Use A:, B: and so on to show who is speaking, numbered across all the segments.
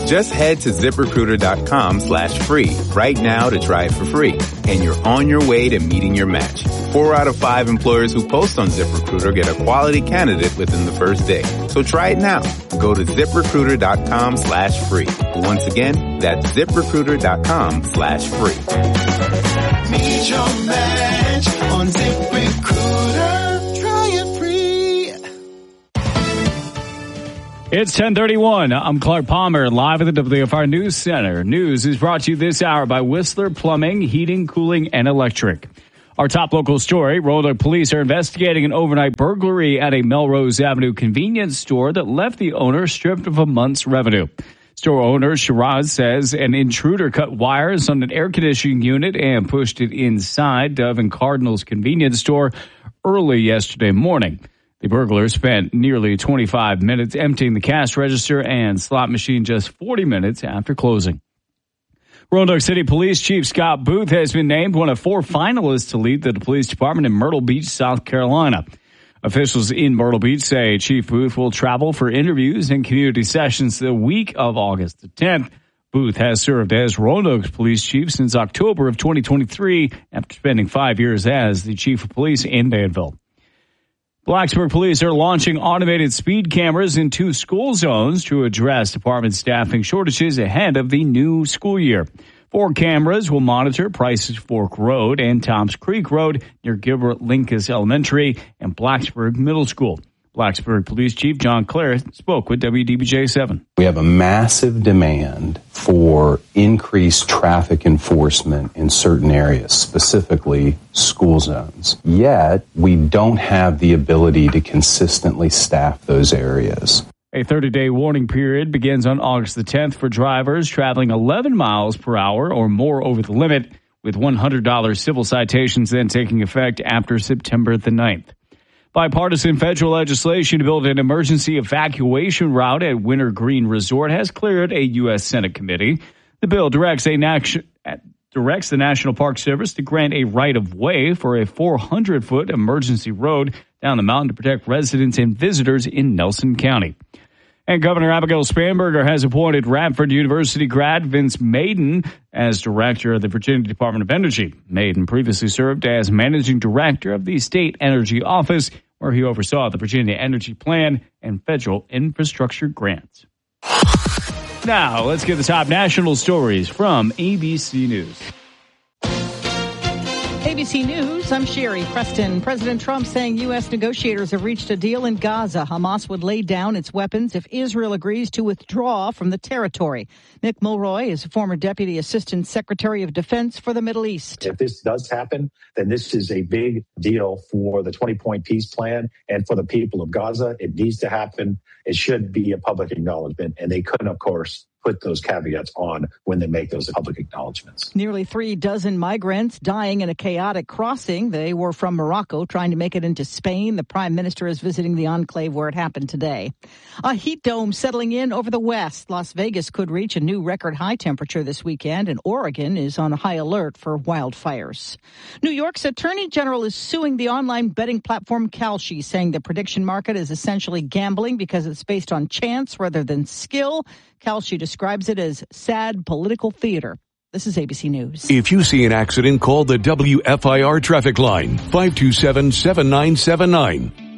A: Just head to ZipRecruiter.com/free right now to try it for free. And you're on your way to meeting your match. 4 out of 5 employers who post on ZipRecruiter get a quality candidate within the first day. So try it now. Go to ZipRecruiter.com/free. Once again, that's ZipRecruiter.com/free.
B: Meet your match on ZipRecruiter. Try it free.
C: It's 10:31. I'm Clark Palmer, live at the WFR News Center. News is brought to you this hour by Whistler Plumbing, Heating, Cooling, and Electric. Our top local story, Roanoke police are investigating an overnight burglary at a Melrose Avenue convenience store that left the owner stripped of a month's revenue. Store owner Shiraz says an intruder cut wires on an air conditioning unit and pushed it inside Dove and Cardinal's convenience store early yesterday morning. The burglar spent nearly 25 minutes emptying the cash register and slot machine just 40 minutes after closing. Roanoke City Police Chief Scott Booth has been named one of 4 finalists to lead the police department in Myrtle Beach, South Carolina. Officials in Myrtle Beach say Chief Booth will travel for interviews and community sessions the week of August the 10th. Booth has served as Roanoke's police chief since October of 2023 after spending 5 years as the chief of police in Danville. Blacksburg police are launching automated speed cameras in 2 school zones to address department staffing shortages ahead of the new school year. 4 cameras will monitor Price's Fork Road and Toms Creek Road near Gilbert Lincas Elementary and Blacksburg Middle School. Blacksburg Police Chief John Clare spoke with WDBJ7.
D: We have a massive demand for increased traffic enforcement in certain areas, specifically school zones. Yet, we don't have the ability to consistently staff those areas.
C: A 30-day warning period begins on August the 10th for drivers traveling 11 miles per hour or more over the limit, with $100 civil citations then taking effect after September the 9th. Bipartisan federal legislation to build an emergency evacuation route at Winter Green Resort has cleared a U.S. Senate committee. The bill directs the National Park Service to grant a right-of-way for a 400-foot emergency road down the mountain to protect residents and visitors in Nelson County. And Governor Abigail Spanberger has appointed Radford University grad Vince Maiden as director of the Virginia Department of Energy. Maiden previously served as managing director of the State Energy Office, where he oversaw the Virginia Energy Plan and federal infrastructure grants. Now, let's get the top national stories from ABC News.
E: ABC News, I'm Sherry Preston. President Trump saying U.S. negotiators have reached a deal in Gaza. Hamas would lay down its weapons if Israel agrees to withdraw from the territory. Mick Mulroy is a former Deputy Assistant Secretary of Defense for the Middle East.
F: If this does happen, then this is a big deal for the 20-point peace plan and for the people of Gaza. It needs to happen. It should be a public acknowledgement, and they couldn't, of course, put those caveats on when they make those public acknowledgments.
E: Nearly 3 dozen migrants dying in a chaotic crossing. They were from Morocco trying to make it into Spain. The prime minister is visiting the enclave where it happened today. A heat dome settling in over the west. Las Vegas could reach a new record high temperature this weekend, and Oregon is on high alert for wildfires. New York's attorney general is suing the online betting platform Kalshi, saying the prediction market is essentially gambling because it's based on chance rather than skill. Kalshi describes it as sad political theater. This is ABC News.
G: If you see an accident, call the WFIR traffic line, 527-7979.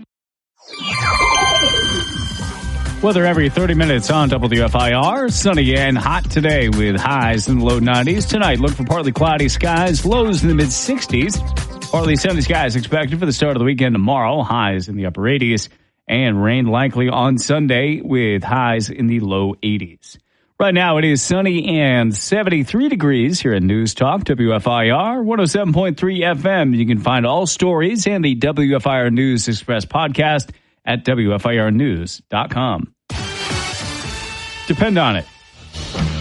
C: Weather every 30 minutes on WFIR. Sunny and hot today with highs in the low 90s. Tonight, look for partly cloudy skies, lows in the mid-60s. Partly sunny skies expected for the start of the weekend tomorrow, highs in the upper 80s. And rain likely on Sunday with highs in the low 80s. Right now it is sunny and 73 degrees here at News Talk WFIR 107.3 FM. You can find all stories and the WFIR News Express podcast at WFIRnews.com. Depend on it.